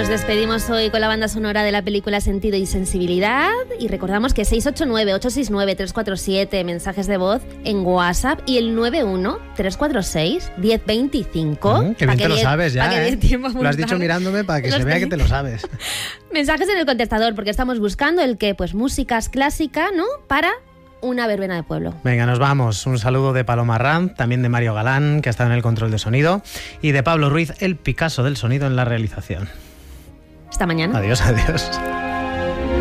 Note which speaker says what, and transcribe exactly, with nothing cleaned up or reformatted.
Speaker 1: Nos despedimos hoy con la banda sonora de la película Sentido y Sensibilidad y recordamos que seis ocho nueve, ocho seis nueve, tres cuatro siete, mensajes de voz en WhatsApp y el nueve uno, tres cuatro seis, uno cero dos cinco.
Speaker 2: Mm, que bien que te lo sabes ya, ¿eh? Lo has dicho mirándome para que
Speaker 1: Los
Speaker 2: se vea
Speaker 1: te...
Speaker 2: que te lo sabes.
Speaker 1: Mensajes en el contestador, porque estamos buscando el que, pues músicas clásicas, ¿no? Para una verbena de pueblo.
Speaker 2: Venga, nos vamos. Un saludo de Paloma Ranz, también de Mario Galán, que ha estado en el control de sonido, y de Pablo Ruiz, el Picasso del sonido en la realización.
Speaker 1: Hasta mañana.
Speaker 2: Adiós, adiós.